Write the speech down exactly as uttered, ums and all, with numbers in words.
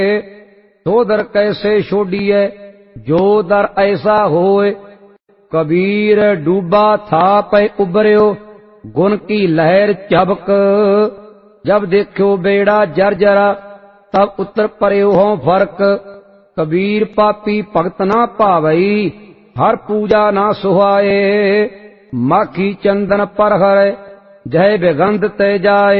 तो दर कैसे छोड़िए जो दर ऐसा होए। कबीर डूबा था पे उबरियो गुण की लहर चबक। जब देखो बेड़ा जर्जरा तब उतर पर्यो हों फर्क। कबीर पापी भगत ना पावई हर पूजा ना सुहाए। माखी चंदन पर हर जय बेगंध ते जाए।